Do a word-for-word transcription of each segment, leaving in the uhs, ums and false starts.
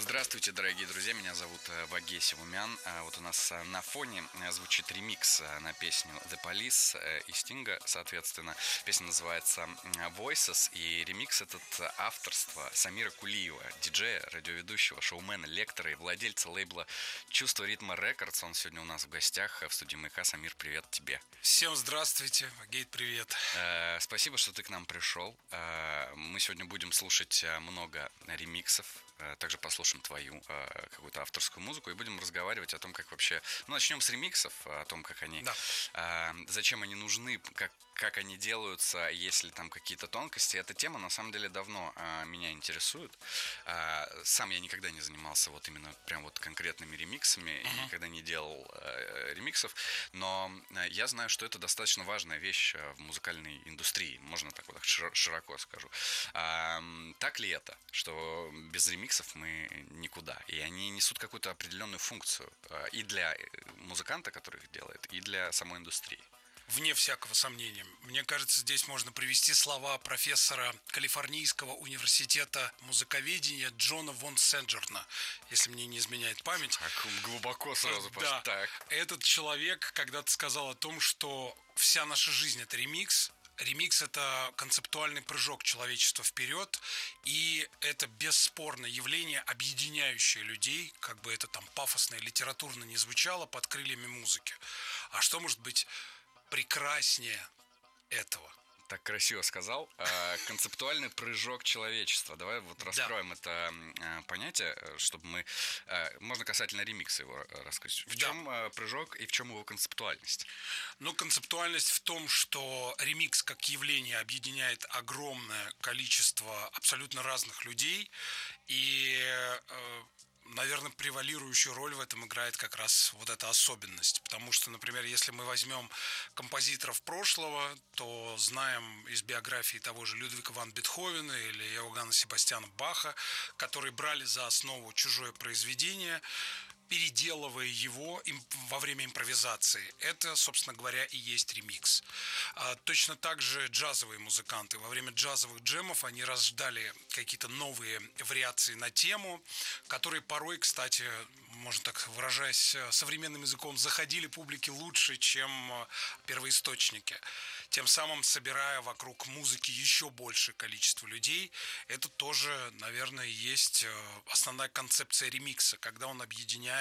Здравствуйте, дорогие друзья, меня зовут Ваге Сивумян. Вот у нас на фоне звучит ремикс на песню The Police и Стинга, соответственно. Песня называется Voices, и ремикс этот авторство Самира Кулиева, диджея, радиоведущего, шоумена, лектора и владельца лейбла «Чувство ритма Рекордс». Он сегодня у нас в гостях в студии Маяка. Самир, привет тебе. Всем здравствуйте, Вагейт, привет. Спасибо, что ты к нам пришел. Мы сегодня будем слушать много ремиксов. Также послушаем твою э, какую-то авторскую музыку и будем разговаривать о том, как вообще... Ну, начнем с ремиксов, о том, как они... Да. Э, зачем они нужны, как, как они делаются, есть ли там какие-то тонкости. Эта тема, на самом деле, давно э, меня интересует. Э, сам я никогда не занимался вот именно прям вот конкретными ремиксами, uh-huh. и никогда не делал э, ремиксов, но я знаю, что это достаточно важная вещь в музыкальной индустрии, можно так вот широко скажу. Э, так ли это, что без ремиксов мы никуда. И они несут какую-то определенную функцию и для музыканта, который их делает, и для самой индустрии. Вне всякого сомнения. Мне кажется, здесь можно привести слова профессора Калифорнийского университета музыковедения Джона Вон Сенджерна, если мне не изменяет память. Так глубоко сразу пошли. Да. Так. Этот человек когда-то сказал о том, что вся наша жизнь — это ремикс. Ремикс — это концептуальный прыжок человечества вперед, и это бесспорное явление, объединяющее людей, как бы это там пафосно и литературно не звучало, под крыльями музыки. А что может быть прекраснее этого? Так красиво сказал. Концептуальный прыжок человечества. Давай вот раскроем да. это понятие, чтобы мы... Можно касательно ремикса его рассказать. В чем да. прыжок и в чем его концептуальность? Ну, концептуальность в том, что ремикс как явление объединяет огромное количество абсолютно разных людей, и... наверное, превалирующую роль в этом играет как раз вот эта особенность. Потому что, например, если мы возьмем композиторов прошлого, то знаем из биографии того же Людвига ван Бетховена или Иоганна Себастьяна Баха, которые брали за основу чужое произведение, переделывая его во время импровизации. Это, собственно говоря, и есть ремикс. Точно так же джазовые музыканты. Во время джазовых джемов они рождали какие-то новые вариации на тему, которые порой, кстати, можно так выражаясь современным языком, заходили публике лучше, чем первоисточники. Тем самым собирая вокруг музыки еще большее количество людей. Это тоже, наверное, есть основная концепция ремикса, когда он объединяет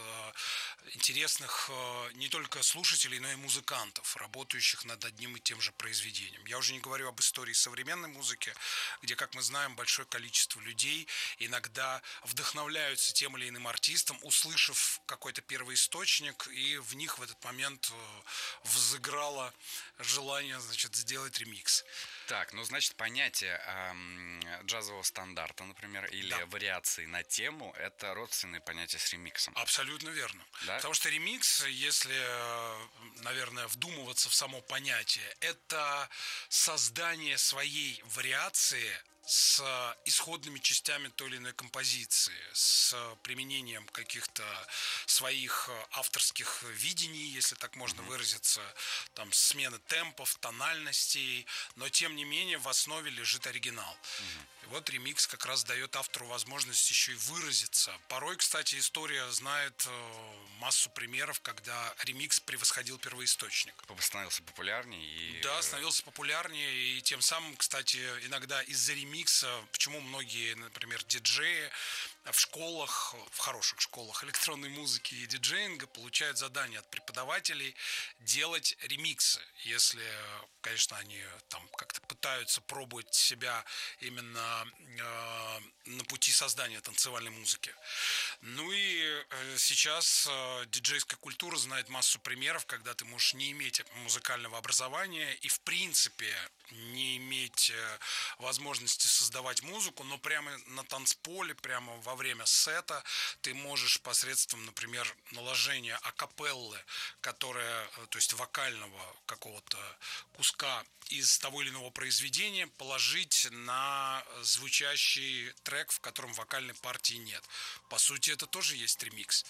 интересных не только слушателей, но и музыкантов, работающих над одним и тем же произведением. Я уже не говорю об истории современной музыки, где, как мы знаем, большое количество людей иногда вдохновляются тем или иным артистом, услышав какой-то первоисточник, и в них в этот момент взыграло желание, значит, сделать ремикс. Так, ну, значит, понятие э, джазового стандарта, например, или да. вариации на тему, это родственные понятия с ремиксом. Абсолютно верно. Да? Потому что ремикс, если, наверное, вдумываться в само понятие, это создание своей вариации с исходными частями той или иной композиции, с применением каких-то своих авторских видений, если так можно mm-hmm. выразиться, там, смены темпов, тональностей, но тем не менее в основе лежит оригинал. Mm-hmm. И вот ремикс как раз дает автору возможность еще и выразиться. Порой, кстати, история знает массу примеров, когда ремикс превосходил первоисточник. Становился популярнее и... Да, становился популярнее, и тем самым, кстати, иногда из-за ремикса микса, почему многие, например, диджеи в школах, в хороших школах электронной музыки и диджеинга получают задания от преподавателей делать ремиксы, если, конечно, они там как-то пытаются пробовать себя именно э, на пути создания танцевальной музыки. Ну и э, сейчас э, диджейская культура знает массу примеров, когда ты можешь не иметь музыкального образования и, в принципе, не иметь э, возможности создавать музыку, но прямо на танцполе, прямо во время сета ты можешь посредством, например, наложения акапеллы, которая, то есть вокального какого-то куска из того или иного произведения, положить на звучащий трек, в котором вокальной партии нет. По сути, это тоже есть ремикс.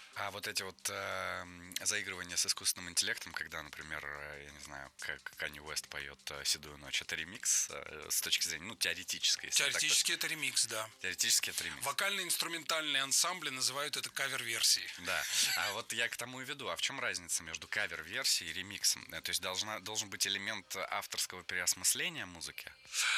А вот эти вот э, заигрывания с искусственным интеллектом, когда, например, э, я не знаю, как Канье Уэст поет э, «Седую ночь», это ремикс э, с точки зрения, ну, теоретической. Если Теоретически так, это ремикс, да. Теоретически это ремикс. Вокально-инструментальные ансамбли называют это кавер-версией. Да, а вот я к тому и веду. А в чем разница между кавер-версией и ремиксом? То есть должна, должен быть элемент авторского переосмысления музыки?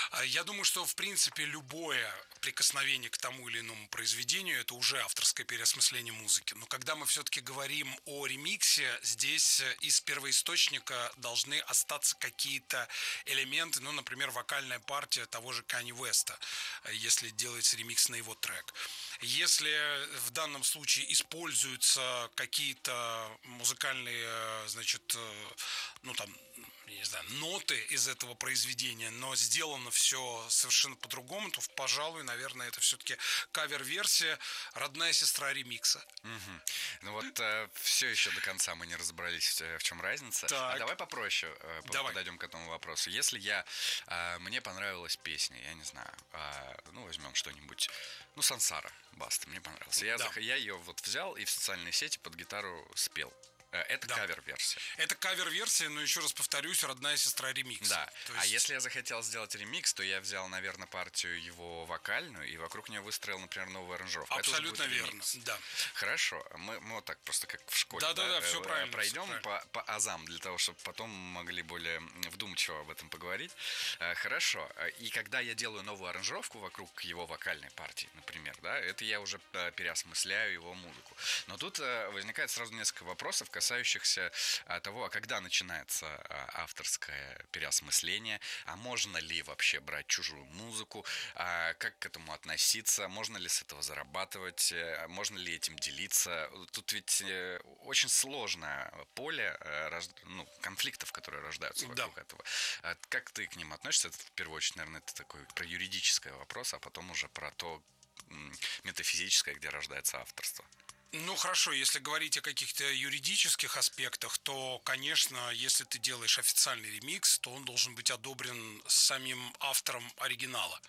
Я думаю, что, в принципе, любое прикосновение к тому или иному произведению – это уже авторское переосмысление музыки. Но когда мы все-таки говорим о ремиксе, здесь из первоисточника должны остаться какие-то элементы, ну, например, вокальная партия того же Канье Уэста, если делается ремикс на его трек. Если в данном случае используются какие-то музыкальные, значит, ну, там, я не знаю, ноты из этого произведения, но сделано все совершенно по-другому, то, пожалуй, наверное, это все-таки кавер-версия, родная сестра ремикса. Угу. Ну вот э, все еще до конца мы не разобрались, в чем разница. Так. А давай попроще э, давай. подойдем к этому вопросу. Если я э, мне понравилась песня, я не знаю, э, ну возьмем что-нибудь, ну Сансара, Баста, мне понравился. Я, да. зах... я ее вот взял и в социальной сети под гитару спел. Это да. кавер-версия. Это кавер-версия, но еще раз повторюсь, родная сестра ремикса. Да. То есть... А если я захотел сделать ремикс, то я взял, наверное, партию его вокальную и вокруг нее выстроил, например, новую аранжировку. Абсолютно верно. Да. Хорошо. Мы, мы вот так просто как в школе. Да, да, да, да, все правильно. Пройдем все по, по азам для того, чтобы потом могли более вдумчиво об этом поговорить. Хорошо. И когда я делаю новую аранжировку вокруг его вокальной партии, например, да, это я уже переосмысляю его музыку. Но тут возникает сразу несколько вопросов, касающихся того, а когда начинается авторское переосмысление, а можно ли вообще брать чужую музыку, а как к этому относиться, можно ли с этого зарабатывать, можно ли этим делиться. Тут ведь очень сложное поле ну, конфликтов, которые рождаются вокруг да. этого. Как ты к ним относишься? Это, в первую очередь, наверное, это такой про юридический вопрос, а потом уже про то метафизическое, где рождается авторство. Ну хорошо, если говорить о каких-то юридических аспектах, то, конечно, если ты делаешь официальный ремикс, то он должен быть одобрен самим автором оригинала.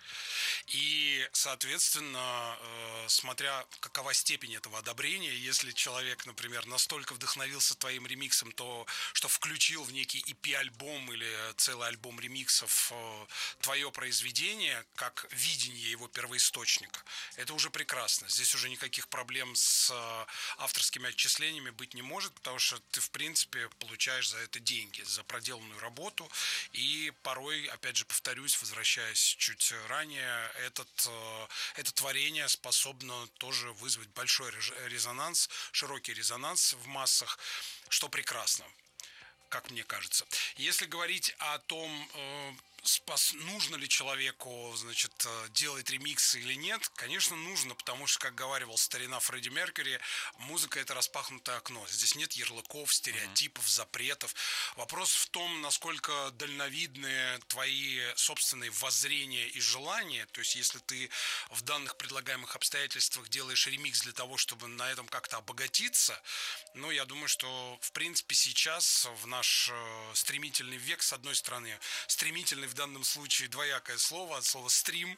И, соответственно, смотря какова степень этого одобрения, если человек, например, настолько вдохновился твоим ремиксом, то что включил в некий и пи-альбом или целый альбом ремиксов твое произведение, как видение его первоисточника, это уже прекрасно. Здесь уже никаких проблем с авторскими отчислениями быть не может, потому что ты, в принципе, получаешь за это деньги, за проделанную работу. И порой, опять же, повторюсь, возвращаясь чуть ранее, этот, это творение способно тоже вызвать большой резонанс, широкий резонанс в массах, что прекрасно, как мне кажется. Если говорить о том, спас, нужно ли человеку, значит, делать ремиксы или нет, конечно, нужно, потому что, как говаривал старина Фредди Меркьюри, музыка – это распахнутое окно. Здесь нет ярлыков, стереотипов, запретов. Вопрос в том, насколько дальновидны твои собственные воззрения и желания. То есть, если ты в данных предлагаемых обстоятельствах делаешь ремикс для того, чтобы на этом как-то обогатиться, ну, я думаю, что, в принципе, сейчас, в наш стремительный век, с одной стороны, стремительный в данном случае двоякое слово, от слова «стрим».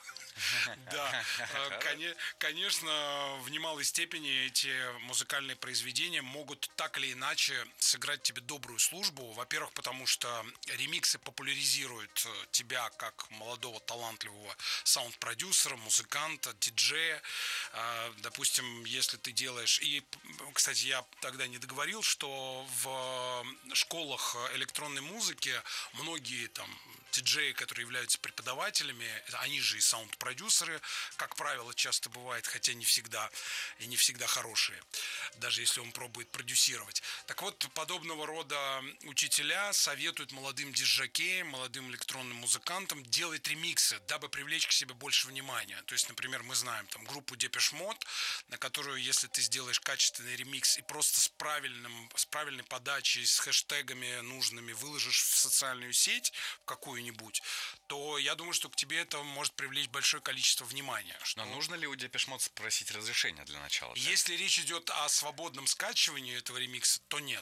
Да, конечно, в немалой степени эти музыкальные произведения могут так или иначе сыграть тебе добрую службу. Во-первых, потому что ремиксы популяризируют тебя как молодого талантливого саунд-продюсера, музыканта, диджея. Допустим, если ты делаешь... И, кстати, я тогда не договорил, что в школах электронной музыки многие там диджеи, которые являются преподавателями, они же и саунд-продюсеры, как правило, часто бывает, хотя не всегда, и не всегда хорошие, даже если он пробует продюсировать. Так вот, подобного рода учителя советуют молодым диджакеям, молодым электронным музыкантам делать ремиксы, дабы привлечь к себе больше внимания. То есть, например, мы знаем там группу Depeche Mode, на которую, если ты сделаешь качественный ремикс и просто с, правильным, с правильной подачей, с хэштегами нужными выложишь в социальную сеть, в какую нибудь, то я думаю, что к тебе это может привлечь большое количество внимания. Что... Но нужно ли у Depeche Mode спросить разрешение для начала? Да? Если речь идет о свободном скачивании этого ремикса, то нет.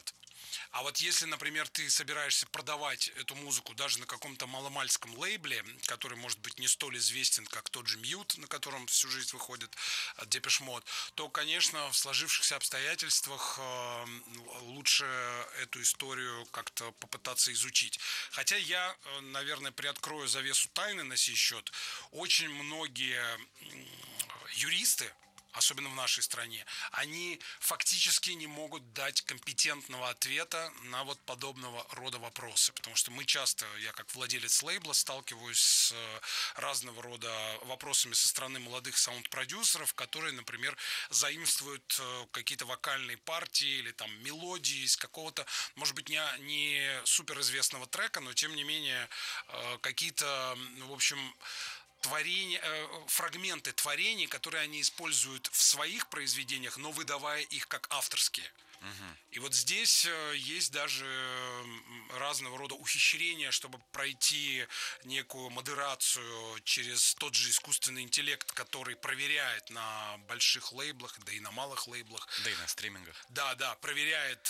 А вот если, например, ты собираешься продавать эту музыку даже на каком-то маломальском лейбле, который, может быть, не столь известен, как тот же Mute, на котором всю жизнь выходит Depeche Mode, то, конечно, в сложившихся обстоятельствах лучше эту историю как-то попытаться изучить. Хотя я, наверное, приоткрою завесу тайны на сей счет. Очень многие юристы, особенно в нашей стране, они фактически не могут дать компетентного ответа на вот подобного рода вопросы. Потому что мы часто, я как владелец лейбла, сталкиваюсь с разного рода вопросами со стороны молодых саунд-продюсеров, которые, например, заимствуют какие-то вокальные партии или там мелодии из какого-то, может быть, не, не суперизвестного трека, но тем не менее какие-то, в общем, творения, фрагменты творений, которые они используют в своих произведениях, но выдавая их как авторские. Угу. И вот здесь есть даже разного рода ухищрения, чтобы пройти некую модерацию через тот же искусственный интеллект, который проверяет на больших лейблах, да и на малых лейблах. Да и на стримингах. Да, да, проверяет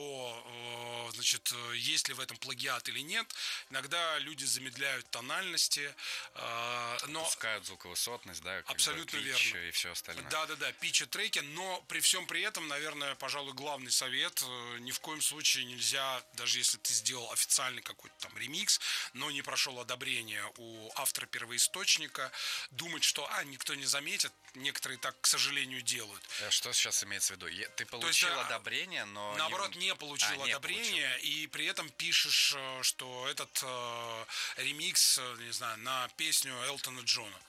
то, значит, есть ли в этом плагиат или нет. Иногда люди замедляют тональности, но... Опускают звуковысотность, да, абсолютно бы, верно. И все остальное. Да, да, да, питч и треки, но при всем при этом, наверное, пожалуй, главный совет: ни в коем случае нельзя, даже если ты сделал официальный какой-то там ремикс, но не прошел одобрение у автора первоисточника, думать, что а, никто не заметит. Некоторые так, к сожалению, делают. Что сейчас имеется в виду? Ты получил есть, одобрение, но... Наоборот, не, не получил а, одобрение, не получил. И при этом пишешь, что этот э, ремикс, не знаю, на песню Элтона Джона.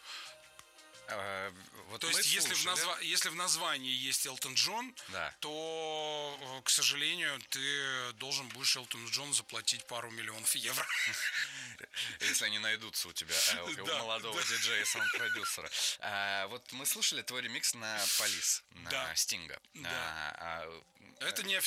Uh, вот то есть, если в, назва... если в названии есть Элтон Джон, да. то, к сожалению, ты должен будешь Элтону Джону заплатить пару миллионов евро. Если они найдутся у тебя, у молодого диджея, саунд-продюсера. Вот мы слушали твой ремикс на Police, на Стинга. Это не